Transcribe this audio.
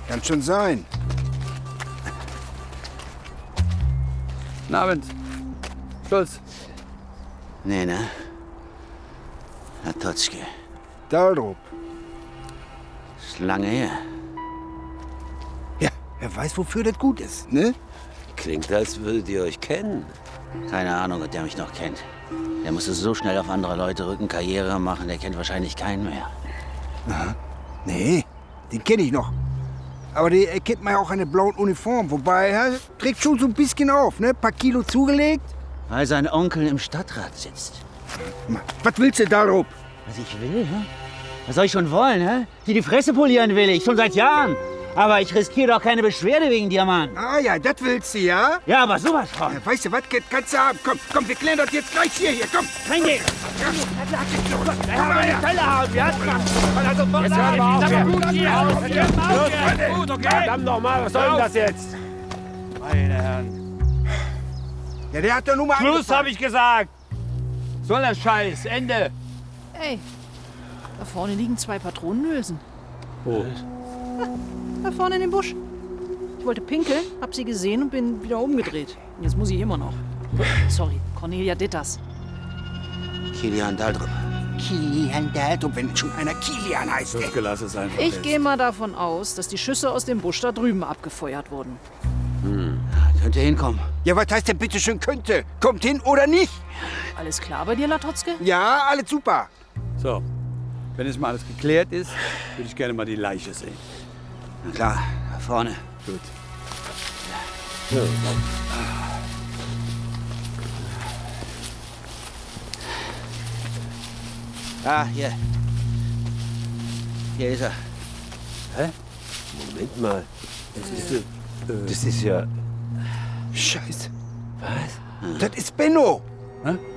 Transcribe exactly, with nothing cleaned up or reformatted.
Kann schon sein. Guten Abend. Stolz. Nee, ne? Latotzky. Daldrup. Ist lange her. Ja, er weiß, wofür das gut ist, ne? Klingt, als würdet ihr euch kennen. Keine Ahnung, ob der mich noch kennt. Der musste so schnell auf andere Leute rücken, Karriere machen, der kennt wahrscheinlich keinen mehr. Aha. Nee, den kenne ich noch. Aber der erkennt man ja auch eine blaue Uniform. Wobei, er trägt schon so ein bisschen auf, ne? Ein paar Kilo zugelegt. Weil sein Onkel im Stadtrat sitzt. Was willst du, Daldrup? Was ich will, hä? Was soll ich schon wollen, hä? Die die Fresse polieren will ich, schon seit Jahren. Aber ich riskiere doch keine Beschwerde wegen dir, Mann. Ah ja, das willst du, ja? Ja, aber sowas von. Ja, weißt du was, kannst du haben. Komm, komm, wir klären das jetzt gleich hier, hier, komm. Reingehen. Wir haben eine Fälle haben, wir hatten Also, jetzt hören wir auf hier. Gut, okay. Verdammt nochmal, was soll denn das jetzt? Meine Herren. Ja, der hat doch nur mal Schluss, habe ich gesagt. Soll das Scheiß, Ende. Ey, da vorne liegen zwei Patronenhülsen. Wo? Da vorne in dem Busch. Ich wollte pinkeln, hab sie gesehen und bin wieder umgedreht. Und jetzt muss ich immer noch. Sorry, Cornelia Ditters. Kilian Daldrup. Kilian Daldrup, wenn schon einer Kilian heißt. Sönke, lass es einfach. Ich gehe mal davon aus, dass die Schüsse aus dem Busch da drüben abgefeuert wurden. Hm. Könnte hinkommen. Ja, was heißt denn bitte schön könnte? Kommt hin oder nicht? Alles klar bei dir, Latotzke? Ja, alles super. So, wenn jetzt mal alles geklärt ist, würde ich gerne mal die Leiche sehen. Na klar, da vorne. Gut. Ah, hier. Hier ist er. Hä? Moment mal. Das ist, äh, das ist ja... Scheiße. Was? Das ist Benno. Hä?